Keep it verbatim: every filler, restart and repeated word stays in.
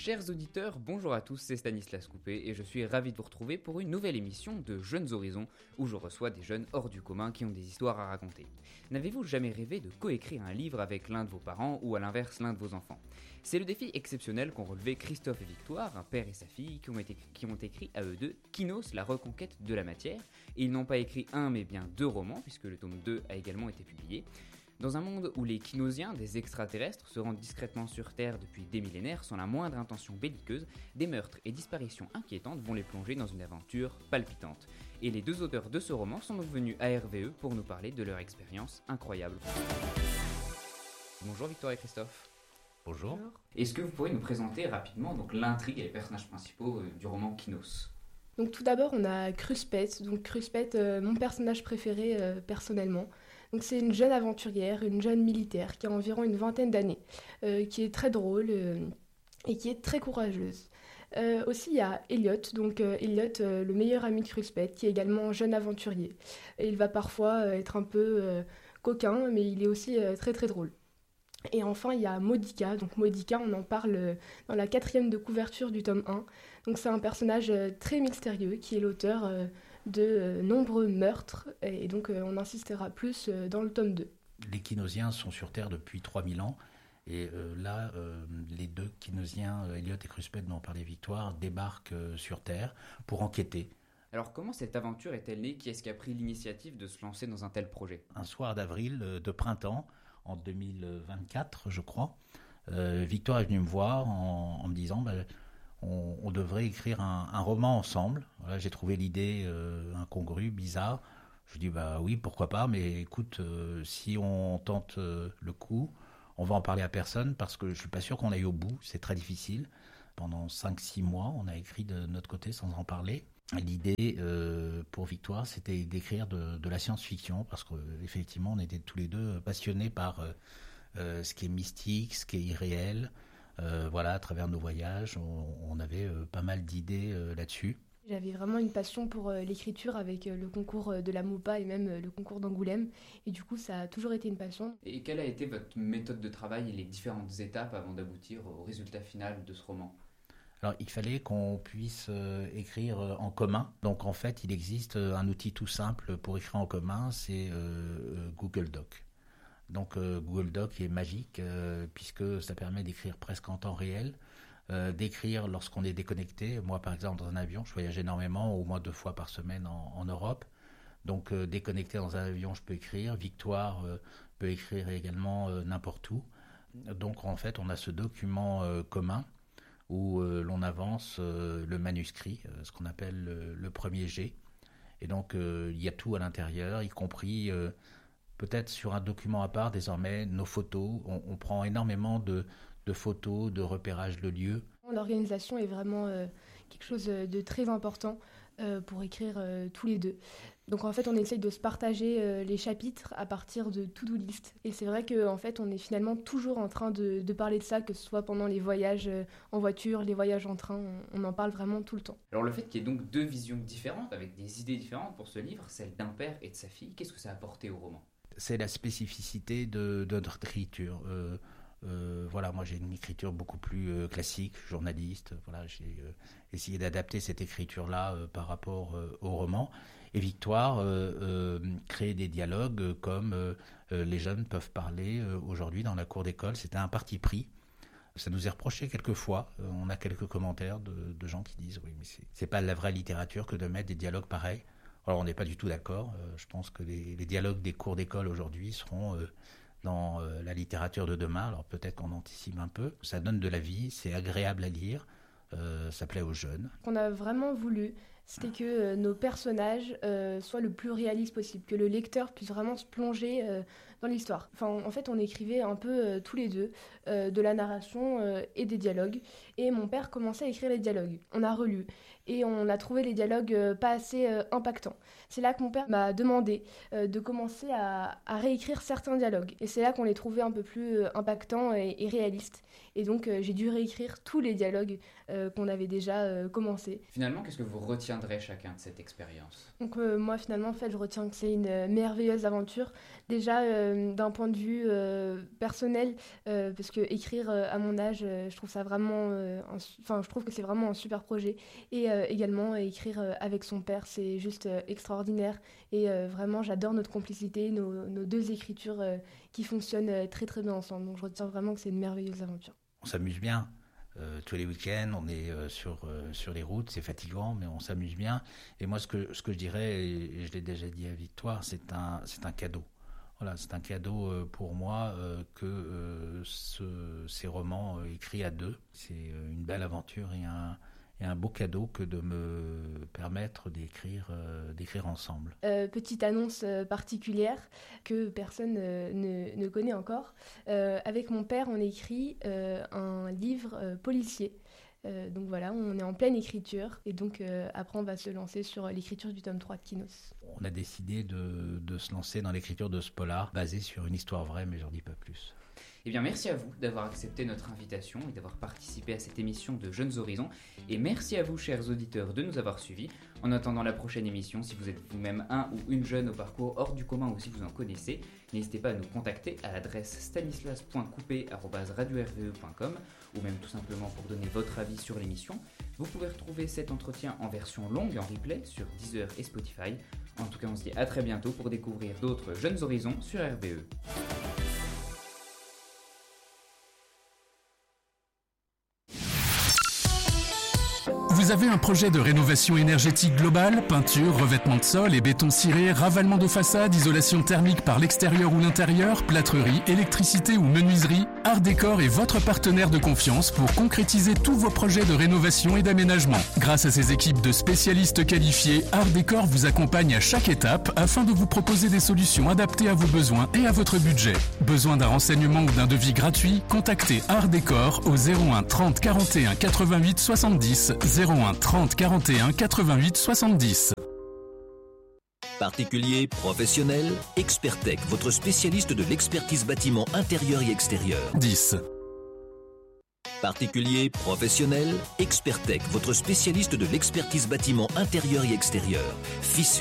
Chers auditeurs, bonjour à tous, c'est Stanislas Coupé et je suis ravi de vous retrouver pour une nouvelle émission de Jeunes Horizons où je reçois des jeunes hors du commun qui ont des histoires à raconter. N'avez-vous jamais rêvé de coécrire un livre avec l'un de vos parents ou à l'inverse l'un de vos enfants ? C'est le défi exceptionnel qu'ont relevé Christophe et Victoire, un père et sa fille, qui ont, été, qui ont écrit à eux deux Kinos, la reconquête de la matière. Et ils n'ont pas écrit un mais bien deux romans puisque le tome deux a également été publié. Dans un monde où les Kinosiens, des extraterrestres, se rendent discrètement sur Terre depuis des millénaires sans la moindre intention belliqueuse, des meurtres et disparitions inquiétantes vont les plonger dans une aventure palpitante. Et les deux auteurs de ce roman sont donc venus à R V E pour nous parler de leur expérience incroyable. Bonjour Victoire et Christophe. Bonjour. Est-ce que vous pourriez nous présenter rapidement donc, l'intrigue et les personnages principaux euh, du roman Kinos ? Donc tout d'abord, on a Kruspet. Donc Kruspet, euh, mon personnage préféré euh, personnellement. Donc c'est une jeune aventurière, une jeune militaire qui a environ une vingtaine d'années, euh, qui est très drôle euh, et qui est très courageuse. Euh, aussi, il y a Elliot, donc euh, Elliot, euh, le meilleur ami de Kruspet, qui est également jeune aventurier. Et il va parfois euh, être un peu euh, coquin, mais il est aussi euh, très très drôle. Et enfin, il y a Modica. Donc Modica, on en parle dans la quatrième de couverture du tome un. Donc c'est un personnage très mystérieux qui est l'auteur de nombreux meurtres. Et donc on insistera plus dans le tome deux. Les Kinosiens sont sur Terre depuis trois mille ans. Et euh, là, euh, les deux Kinosiens, Elliot et Kruspet, dont on parlait Victoire, débarquent euh, sur Terre pour enquêter. Alors comment cette aventure est-elle née ? Qui est-ce qui a pris l'initiative de se lancer dans un tel projet ? Un soir d'avril, euh, de printemps, en deux mille vingt-quatre, je crois, euh, Victoire est venue me voir en, en me disant bah, on, on devrait écrire un, un roman ensemble. Voilà, j'ai trouvé l'idée euh, incongrue, bizarre. Je dis bah oui, pourquoi pas, mais écoute, euh, si on tente euh, le coup, on va en parler à personne parce que je suis pas sûr qu'on aille au bout, c'est très difficile. Pendant cinq six mois, on a écrit de notre côté sans en parler. L'idée euh, pour Victoire, c'était d'écrire de, de la science-fiction parce qu'effectivement, on était tous les deux passionnés par euh, euh, ce qui est mystique, ce qui est irréel. Euh, voilà, à travers nos voyages, on, on avait euh, pas mal d'idées euh, là-dessus. J'avais vraiment une passion pour euh, l'écriture avec euh, le concours euh, de la MOPA et même euh, le concours d'Angoulême. Et du coup, ça a toujours été une passion. Et quelle a été votre méthode de travail et les différentes étapes avant d'aboutir au résultat final de ce roman ? Alors, il fallait qu'on puisse euh, écrire euh, en commun. Donc, en fait, il existe euh, un outil tout simple pour écrire en commun, c'est euh, Google Doc. Donc, euh, Google Doc est magique euh, puisque ça permet d'écrire presque en temps réel, euh, d'écrire lorsqu'on est déconnecté. Moi, par exemple, dans un avion, je voyage énormément, au moins deux fois par semaine en, en Europe. Donc, euh, déconnecté dans un avion, je peux écrire. Victoire euh, peut écrire également euh, n'importe où. Donc, en fait, on a ce document euh, commun où euh, l'on avance euh, le manuscrit, euh, ce qu'on appelle le, le premier jet. Et donc, euh, il y a tout à l'intérieur, y compris euh, peut-être sur un document à part, désormais, nos photos. On, on prend énormément de, de photos, de repérage de lieux. L'organisation est vraiment euh, quelque chose de très important euh, pour écrire euh, tous les deux. Donc en fait, on essaye de se partager euh, les chapitres à partir de to-do list. Et c'est vrai qu'en fait, on est finalement toujours en train de, de parler de ça, que ce soit pendant les voyages euh, en voiture, les voyages en train, on, on en parle vraiment tout le temps. Alors le fait qu'il y ait donc deux visions différentes, avec des idées différentes pour ce livre, celle d'un père et de sa fille, qu'est-ce que ça a apporté au roman ? C'est la spécificité de, de notre écriture. Euh, Euh, voilà, moi j'ai une écriture beaucoup plus euh, classique, journaliste. Voilà, j'ai euh, essayé d'adapter cette écriture-là euh, par rapport euh, au roman. Et Victoire euh, euh, crée des dialogues euh, comme euh, euh, les jeunes peuvent parler euh, aujourd'hui dans la cour d'école. C'était un parti pris. Ça nous est reproché quelquefois. Euh, on a quelques commentaires de, de gens qui disent oui, mais c'est, c'est pas la vraie littérature que de mettre des dialogues pareils. Alors on n'est pas du tout d'accord. Euh, je pense que les, les dialogues des cours d'école aujourd'hui seront euh, dans euh, la littérature de demain. Alors peut-être qu'on anticipe un peu. Ça donne de la vie, c'est agréable à lire, euh, ça plaît aux jeunes. Ce qu'on a vraiment voulu, c'était que euh, nos personnages euh, soient le plus réalistes possible, que le lecteur puisse vraiment se plonger euh, dans l'histoire. Enfin, en fait, on écrivait un peu euh, tous les deux euh, de la narration euh, et des dialogues. Et mon père commençait à écrire les dialogues. On a relu et on a trouvé les dialogues euh, pas assez euh, impactants. C'est là que mon père m'a demandé euh, de commencer à, à réécrire certains dialogues. Et c'est là qu'on les trouvait un peu plus euh, impactants et, et réalistes. Et donc, euh, j'ai dû réécrire tous les dialogues euh, qu'on avait déjà euh, commencé. Finalement, qu'est-ce que vous retiendrez retiendrait chacun de cette expérience? Donc euh, moi finalement en fait je retiens que c'est une euh, merveilleuse aventure. Déjà euh, d'un point de vue euh, personnel, euh, parce que écrire euh, à mon âge, euh, je trouve ça vraiment, euh, un su- enfin je trouve que c'est vraiment un super projet. Et euh, également euh, écrire euh, avec son père, c'est juste euh, extraordinaire. Et euh, vraiment j'adore notre complicité, nos, nos deux écritures euh, qui fonctionnent euh, très très bien ensemble. Donc je retiens vraiment que c'est une merveilleuse aventure. On s'amuse bien. Euh, tous les week-ends, on est euh, sur, euh, sur les routes, c'est fatigant, mais on s'amuse bien. Et moi, ce que, ce que je dirais, et, et je l'ai déjà dit à Victoire, c'est un, c'est un cadeau. Voilà, c'est un cadeau euh, pour moi euh, que euh, ce, ces romans euh, écrits à deux. C'est euh, une belle aventure et un, et un beau cadeau que de me permettre d'écrire, euh, d'écrire ensemble. Euh, petite annonce euh, particulière que personne euh, ne, ne connaît encore. Euh, avec mon père, on écrit euh, un livre euh, policier. Euh, donc voilà, on est en pleine écriture. Et donc euh, après, on va se lancer sur l'écriture du tome trois de Kinos. On a décidé de, de se lancer dans l'écriture de ce polar basé sur une histoire vraie, mais j'en dis pas plus. Eh bien, merci à vous d'avoir accepté notre invitation et d'avoir participé à cette émission de Jeunes Horizons. Et merci à vous, chers auditeurs, de nous avoir suivis. En attendant la prochaine émission, si vous êtes vous-même un ou une jeune au parcours hors du commun ou si vous en connaissez, n'hésitez pas à nous contacter à l'adresse stanislas point coupé arobase radio r v e point com ou même tout simplement pour donner votre avis sur l'émission. Vous pouvez retrouver cet entretien en version longue et en replay sur Deezer et Spotify. En tout cas, on se dit à très bientôt pour découvrir d'autres Jeunes Horizons sur R V E. Vous avez un projet de rénovation énergétique globale, peinture, revêtement de sol et béton ciré, ravalement de façade, isolation thermique par l'extérieur ou l'intérieur, plâtrerie, électricité ou menuiserie? Art Décor est votre partenaire de confiance pour concrétiser tous vos projets de rénovation et d'aménagement. Grâce à ses équipes de spécialistes qualifiés, Art Décor vous accompagne à chaque étape afin de vous proposer des solutions adaptées à vos besoins et à votre budget. Besoin d'un renseignement ou d'un devis gratuit? Contactez Art Décor au zéro un trente quarante et un quatre-vingt-huit soixante-dix, zéro un trente quarante et un quatre-vingt-huit soixante-dix. Particuliers, professionnels, Expertech, votre spécialiste de l'expertise bâtiment intérieur et extérieur. dix. Particuliers, professionnels, Expertech, votre spécialiste de l'expertise bâtiment intérieur et extérieur. Fissures,